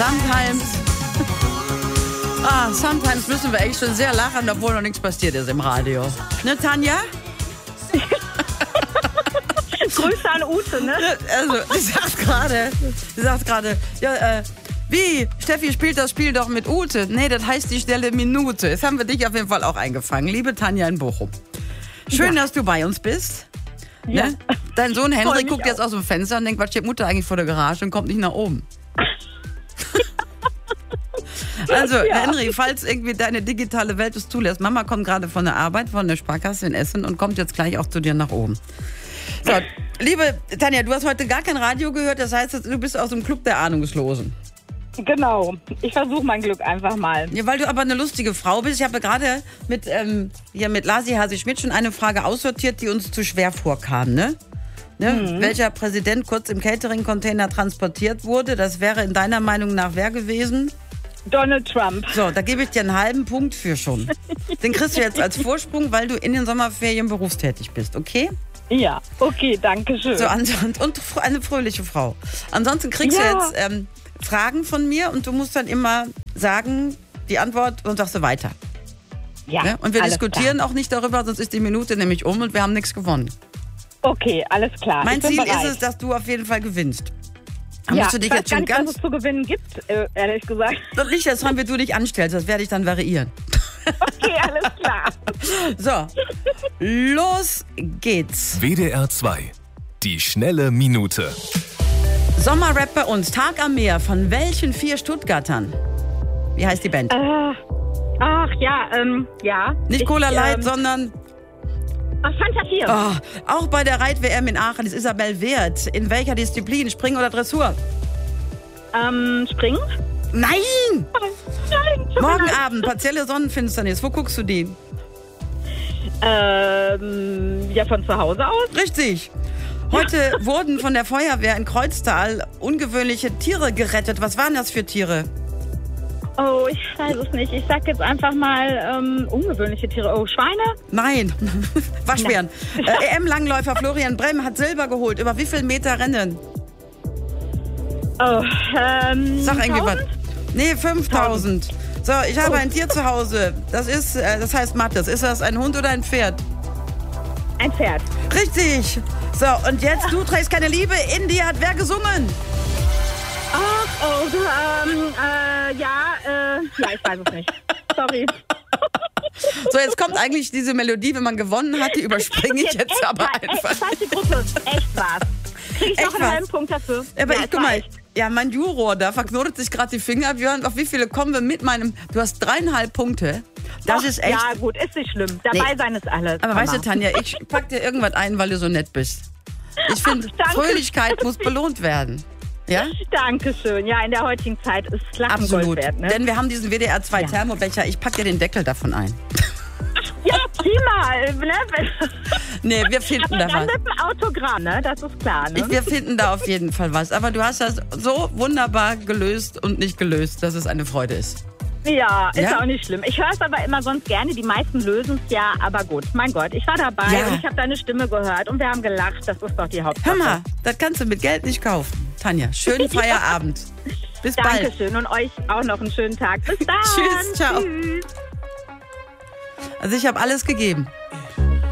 Sometimes müssen wir echt schon sehr lachen, obwohl noch nichts passiert ist im Radio. Ne, Tanja? Grüße an Ute, ne? Also, sie sagt gerade, ja, wie? Steffi spielt das Spiel doch mit Ute. Nee, das heißt die schnelle Minute. Jetzt haben wir dich auf jeden Fall auch eingefangen. Liebe Tanja in Bochum. Schön, dass du bei uns bist. Ja. Ne? Dein Sohn Henry guckt jetzt aus dem Fenster und denkt, was steht Mutter eigentlich vor der Garage und kommt nicht nach oben. Also, Henry, falls irgendwie deine digitale Welt es zulässt, Mama kommt gerade von der Arbeit, von der Sparkasse in Essen und kommt jetzt gleich auch zu dir nach oben. So, liebe Tanja, du hast heute gar kein Radio gehört, das heißt, du bist aus dem Club der Ahnungslosen. Genau, ich versuche mein Glück einfach mal. Ja, weil du aber eine lustige Frau bist. Ich habe gerade mit Lasi Hasi-Schmidt schon eine Frage aussortiert, die uns zu schwer vorkam, ne? Welcher Präsident kurz im Catering-Container transportiert wurde, das wäre in deiner Meinung nach wer gewesen? Donald Trump. So, da gebe ich dir einen halben Punkt für schon. Den kriegst du jetzt als Vorsprung, weil du in den Sommerferien berufstätig bist, okay? Ja, okay, danke schön. So, und eine fröhliche Frau. Ansonsten kriegst du jetzt Fragen von mir und du musst dann immer sagen, die Antwort und sagst du weiter. Ja, ne? Und wir diskutieren auch nicht darüber, sonst ist die Minute nämlich um und wir haben nichts gewonnen. Okay, alles klar. Mein Ziel ist es, dass du auf jeden Fall gewinnst. Ja, du dich jetzt schon was es zu gewinnen gibt, ehrlich gesagt. Das liegt jetzt dran, wie du dich anstellst. Das werde ich dann variieren. Okay, alles klar. So, los geht's. WDR 2, die schnelle Minute. Sommerrap bei uns, Tag am Meer. Von welchen 4 Stuttgartern? Wie heißt die Band? Ja. Nicht Cola Light, sondern... Fanta 4. Oh, auch bei der Reit-WM in Aachen ist Isabel Wirth. In welcher Disziplin? Springen oder Dressur? Springen? Nein! Nein! Morgen Abend, partielle Sonnenfinsternis. Wo guckst du die? Von zu Hause aus. Richtig. Heute wurden von der Feuerwehr in Kreuztal ungewöhnliche Tiere gerettet. Was waren das für Tiere? Oh, ich weiß es nicht. Ich sag jetzt einfach mal ungewöhnliche Tiere. Oh, Schweine? Nein, Waschbären. EM-Langläufer Florian Brehm hat Silber geholt. Über wie viel Meter Rennen? Oh, Sag irgendwie 1000? was. Nee, 5000. So, ich habe ein Tier zu Hause. Das heißt Mattes. Ist das ein Hund oder ein Pferd? Ein Pferd. Richtig. So, und jetzt, du trägst keine Liebe. In dir hat wer gesungen? Ich weiß es nicht. Sorry. So, jetzt kommt eigentlich diese Melodie, wenn man gewonnen hat, die überspringe ich jetzt aber einfach. Ich weiß die Gruppe. Echt was. Krieg ich noch einen halben Punkt dafür? Aber guck mal, mein Juror, da verknotet sich gerade die Finger. Björn, auf wie viele kommen wir mit meinem... Du hast 3,5 Punkte. Das ist echt... Ja gut, ist nicht schlimm. Dabei sein ist alles. Aber weißt du, Tanja, ich pack dir irgendwas ein, weil du so nett bist. Ich finde, Fröhlichkeit muss belohnt werden. Ja? Dankeschön. Ja, in der heutigen Zeit ist Lachen Gold wert. Ne? Denn wir haben diesen WDR 2 Thermobecher. Ich pack dir den Deckel davon ein. Ja, prima. Ne? Nee, wir finden da was. Dann mit dem Autogramm, ne? Das ist klar. Ne? Wir finden da auf jeden Fall was. Aber du hast das so wunderbar gelöst und nicht gelöst, dass es eine Freude ist. Ja, ist auch nicht schlimm. Ich höre es aber immer sonst gerne. Die meisten lösen es ja, aber gut. Mein Gott, ich war dabei und ich habe deine Stimme gehört und wir haben gelacht. Das ist doch die Hauptsache. Hör mal, das kannst du mit Geld nicht kaufen. Tanja, schönen Feierabend. Bis bald. Dankeschön und euch auch noch einen schönen Tag. Bis dann. Tschüss, ciao. Tschüss. Also ich habe alles gegeben.